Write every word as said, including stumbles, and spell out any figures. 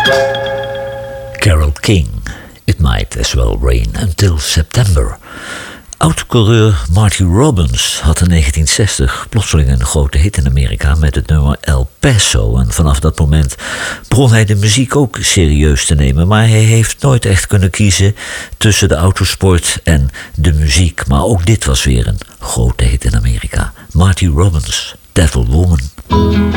Carole King, It Might As Well Rain Until September. Oud-coureur Marty Robbins had in negentien zestig plotseling een grote hit in Amerika met het nummer El Paso. En vanaf dat moment begon hij de muziek ook serieus te nemen. Maar hij heeft nooit echt kunnen kiezen tussen de autosport en de muziek. Maar ook dit was weer een grote hit in Amerika. Marty Robbins, Devil Woman.